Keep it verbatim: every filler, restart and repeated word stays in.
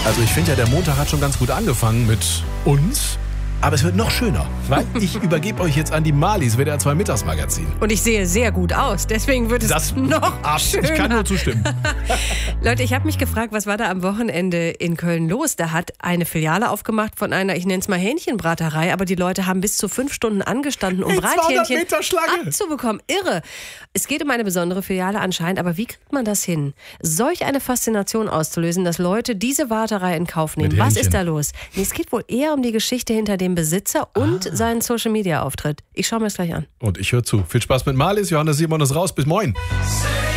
Also ich finde ja, der Montag hat schon ganz gut angefangen mit uns. Aber es wird noch schöner, weil ich übergebe euch jetzt an die Malis, W D R zwei Mittagsmagazin. Und ich sehe sehr gut aus, deswegen wird es Das noch ab, schöner. Ich kann nur zustimmen. Leute, ich habe mich gefragt, was war da am Wochenende in Köln los? Da hat eine Filiale aufgemacht von einer, ich nenne es mal Hähnchenbraterei, aber die Leute haben bis zu fünf Stunden angestanden, um Brathähnchen Meter Schlange. abzubekommen. Irre. Es geht um eine besondere Filiale anscheinend, aber wie kriegt man das hin? Solch eine Faszination auszulösen, dass Leute diese Warterei in Kauf nehmen. Mit Was Hähnchen. ist da los? Nee, es geht wohl eher um die Geschichte hinter dem Besitzer und Ah. seinen Social-Media-Auftritt. Ich schaue mir das gleich an. Und ich höre zu. Viel Spaß mit Malis. Johannes Simon ist raus. Bis morgen.